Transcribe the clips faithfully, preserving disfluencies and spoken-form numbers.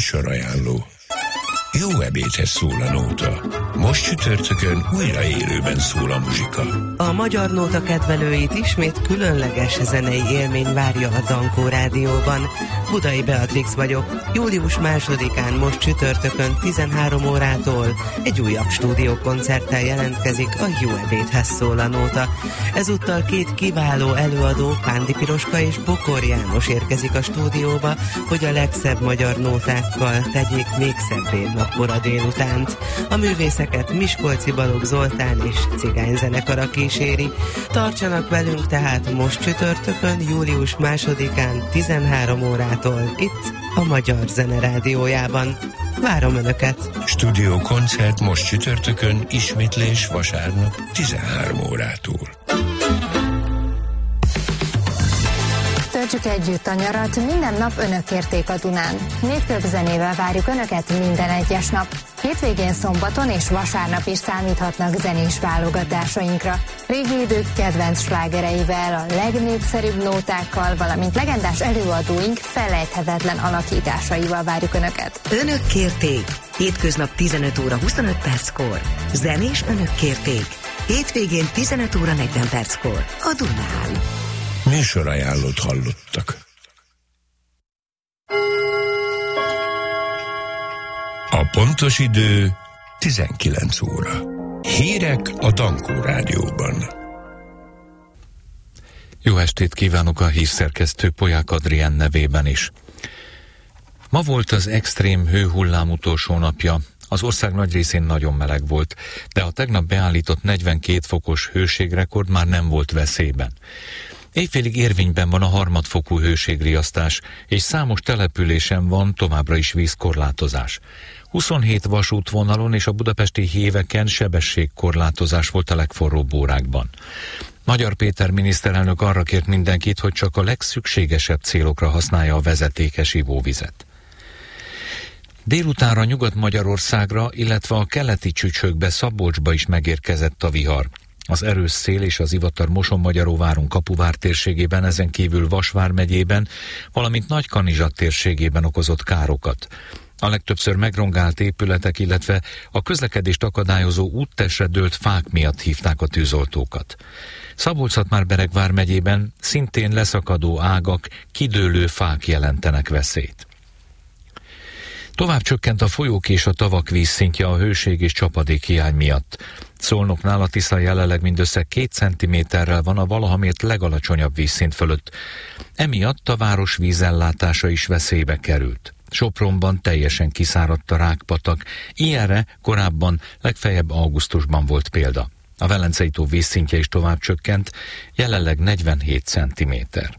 Műsorajánló. Jó ebédhez szól a nóta. Most csütörtökön újra élőben szól a muzsika. A Magyar Nóta kedvelőit ismét különleges zenei élmény várja a Dankó Rádióban. Budai Beatrix vagyok. Július másodikán most csütörtökön tizenhárom órától egy újabb stúdiókoncerttel jelentkezik a Jó ebédhez szól a nóta. Ezúttal két kiváló előadó, Pándi Piroska és Bokor János érkezik a stúdióba, hogy a legszebb magyar nótákkal tegyék még szebbé napkora délutánt. A művészeket Miskolci Balogh Zoltán és cigányzenekara kíséri. Tartsanak velünk tehát most csütörtökön, július másodikán tizenhárom órától itt a Magyar Zene Rádiójában. Várom Önöket! Stúdió koncert most csütörtökön, ismétlés vasárnap tizenhárom órától. Töltsük együtt a nyarat, minden nap Önök kérték a Dunán. Névkőbb zenével várjuk Önöket minden egyes nap. Hétvégén, szombaton és vasárnap is számíthatnak zenés válogatásainkra. Régi idők kedvenc slágereivel, a legnépszerűbb nótákkal, valamint legendás előadóink felejthetetlen alakításaival várjuk Önöket. Önök kérték. Hétköznap tizenöt óra huszonöt perckor. Zenés Önök kérték. Hétvégén tizenöt óra negyven perckor. A Dunán. Műsorajánlót hallottak. A pontos idő tizenkilenc óra. Hírek a Dankó Rádióban. Jó estét kívánok a hírszerkesztő Polyák Adrián nevében is. Ma volt az extrém hőhullám utolsó napja. Az ország nagy részén nagyon meleg volt, de a tegnap beállított negyvenkét fokos hőségrekord már nem volt veszélyben. Éjfélig érvényben van a harmadfokú hőségriasztás, és számos településen van továbbra is vízkorlátozás. huszonhét vasútvonalon és a budapesti héveken sebességkorlátozás volt a legforróbb órákban. Magyar Péter miniszterelnök arra kért mindenkit, hogy csak a legszükségesebb célokra használja a vezetékes ivóvizet. Délutánra Nyugat-Magyarországra, illetve a keleti csücsökbe, Szabolcsba is megérkezett a vihar. Az erős szél és az ivatar Moson-Magyaróváron, Kapuvár térségében, ezen kívül Vas vármegyében, valamint Nagykanizsa térségében okozott károkat. A legtöbbször megrongált épületek, illetve a közlekedést akadályozó úttestre dőlt fák miatt hívták a tűzoltókat. Szabolcs-Szatmár-Bereg vármegyében szintén leszakadó ágak, kidőlő fák jelentenek veszélyt. Tovább csökkent a folyók és a tavak vízszintje a hőség és csapadék hiány miatt. Szolnoknál a Tisza jelenleg mindössze két centiméterrel van a valaha mért legalacsonyabb vízszint fölött. Emiatt a város vízellátása is veszélybe került. Sopronban teljesen kiszáradt a Rákpatak. Ilyenre korábban legfeljebb augusztusban volt példa. A Velencei tó vízszintje is tovább csökkent, jelenleg negyvenhét centiméter.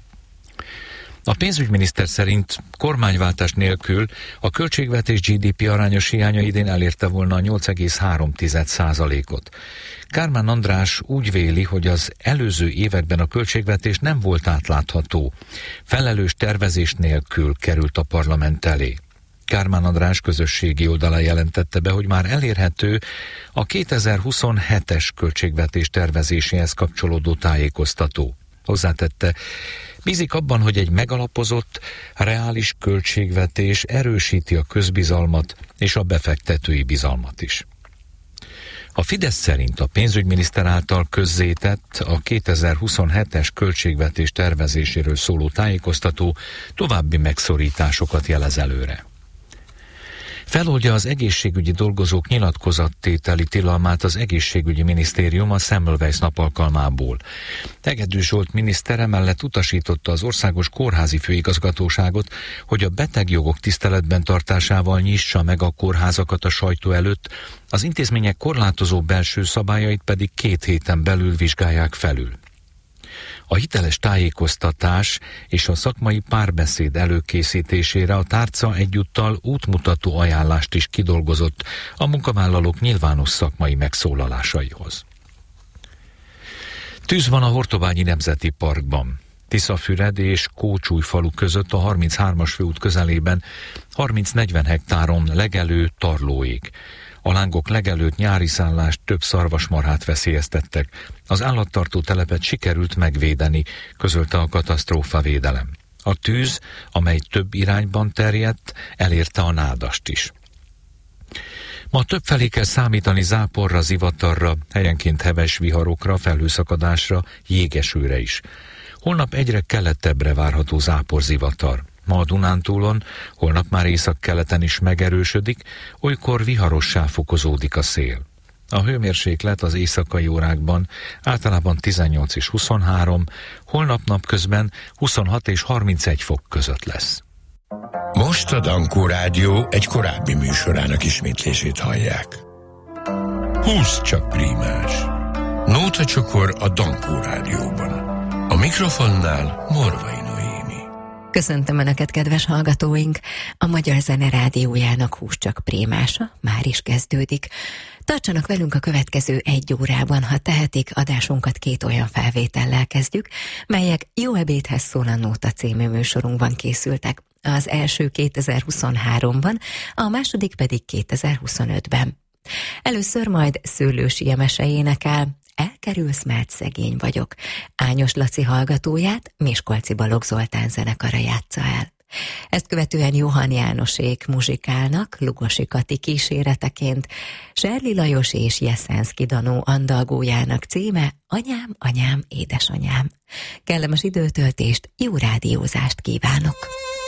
A pénzügyminiszter szerint kormányváltás nélkül a költségvetés gé dé pé arányos hiánya idén elérte volna a nyolc egész három százalékot. Kármán András úgy véli, hogy az előző években a költségvetés nem volt átlátható. Felelős tervezés nélkül került a parlament elé. Kármán András közösségi oldalán jelentette be, hogy már elérhető a kétezer-huszonhetes költségvetés tervezéséhez kapcsolódó tájékoztató. Hozzátette, bízik abban, hogy egy megalapozott, reális költségvetés erősíti a közbizalmat és a befektetői bizalmat is. A Fidesz szerint a pénzügyminiszter által közzétett a kétezer-huszonhetes költségvetés tervezéséről szóló tájékoztató további megszorításokat jelez előre. Feloldja az egészségügyi dolgozók nyilatkozattételi tilalmát az egészségügyi minisztérium a Semmelweis nap alkalmából. Hegedűs Zsolt miniszter emellett utasította az Országos Kórházi Főigazgatóságot, hogy a betegjogok tiszteletben tartásával nyissa meg a kórházakat a sajtó előtt, az intézmények korlátozó belső szabályait pedig két héten belül vizsgálják felül. A hiteles tájékoztatás és a szakmai párbeszéd előkészítésére a tárca egyúttal útmutató ajánlást is kidolgozott a munkavállalók nyilvános szakmai megszólalásaihoz. Tűz van a Hortobányi Nemzeti Parkban. Tiszafüred és Kócsújfalu között a harminchármas főút közelében harminc-negyven hektáron legelő tarlóig. A lángok legelőtt nyári szállást, több szarvasmarhát veszélyeztettek. Az állattartó telepet sikerült megvédeni, közölte a katasztrófavédelem. A tűz, amely több irányban terjedt, elérte a Nádast is. Ma többfelé kell számítani záporra, zivatarra, helyenként heves viharokra, felhőszakadásra, jégesőre is. Holnap egyre keletebbre várható záporzivatar. Ma a Dunántúlon, holnap már északkeleten is megerősödik, olykor viharossá fokozódik a szél. A hőmérséklet az éjszakai órákban általában tizennyolc és huszonhárom, holnap napközben huszonhat és harmincegy fok között lesz. Most a Dankó Rádió egy korábbi műsorának ismétlését hallják. Húsz csak prímás. Nóta csokor a Dankó Rádióban. A mikrofonnál Morvai Noémi. Köszöntöm Önöket, kedves hallgatóink! A Magyar Zene Rádiójának Húsz csak prémása már is kezdődik. Tartsanak velünk a következő egy órában, ha tehetik, adásunkat két olyan felvétellel kezdjük, melyek Jó ebédhez szól a Nóta című műsorunkban készültek. Az első kétezer-huszonháromban, a második pedig kétezer-huszonötben. Először majd Szőlősi Jemese énekel, Elkerülsz, mert szegény vagyok. Ányos Laci hallgatóját Miskolci Balogh Zoltán zenekara játsza el. Ezt követően Johann Jánosék muzsikálnak Lugosi Kati kíséreteként. Serli Lajos és Jeszenszky Danó andalgójának címe Anyám, anyám, édesanyám. Kellemes időtöltést, jó rádiózást kívánok!